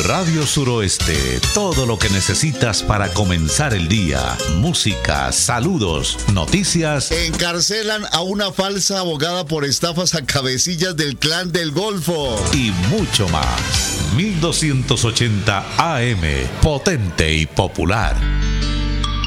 Radio Suroeste, todo lo que necesitas para comenzar el día. Música, saludos, noticias. Encarcelan a una falsa abogada por estafas a cabecillas del Clan del Golfo. Y mucho más. 1280 AM, potente y popular.